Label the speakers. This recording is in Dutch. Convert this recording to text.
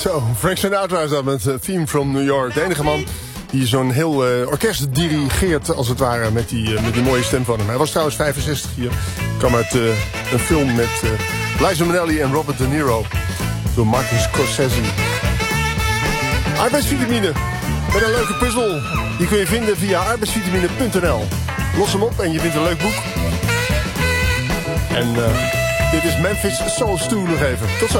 Speaker 1: Zo, Frank Sinatra is dat met Theme from New York. De enige man die zo'n heel orkest dirigeert, als het ware, met die mooie stem van hem. Hij was trouwens 65 hier. Kwam uit een film met Liza Minnelli en Robert De Niro. Door Martin Scorsese. Arbeidsvitamine. Met een leuke puzzel. Die kun je vinden via arbeidsvitamine.nl. Los hem op en je vindt een leuk boek. En dit is Memphis Soul Stew nog even. Tot zo.